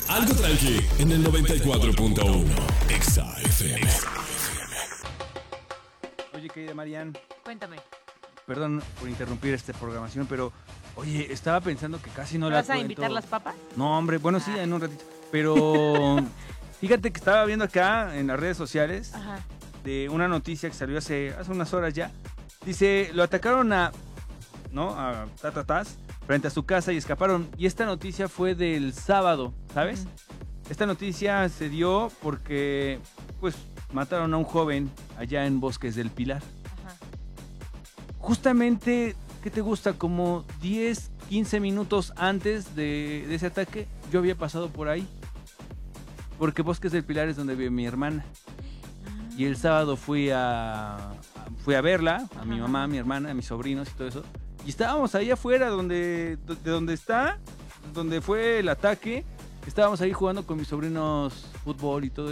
Algo tranqui en el 94.1 Exa FM. Oye, querida Marian, Cuéntame. perdón por interrumpir esta programación, pero oye, estaba pensando que casi no ¿Me la vas a cuento. invitar las papas? No, hombre, bueno, sí, en un ratito. Pero fíjate que estaba viendo acá en las redes sociales Ajá. de una noticia que salió hace unas horas ya. Dice, lo atacaron a tatatás frente a su casa y escaparon. Y esta noticia fue del sábado, ¿sabes? Ujú. Esta noticia se dio porque, pues, mataron a un joven allá en Bosques del Pilar. Ajá. Justamente, ¿qué te gusta? Como 10, 15 minutos antes de ese ataque, yo había pasado por ahí. Porque Bosques del Pilar es donde vive mi hermana. Y el sábado fui a verla, a mi mamá, a mi hermana, a mis sobrinos y todo eso. Y estábamos ahí afuera donde fue el ataque. Estábamos ahí jugando con mis sobrinos fútbol y todo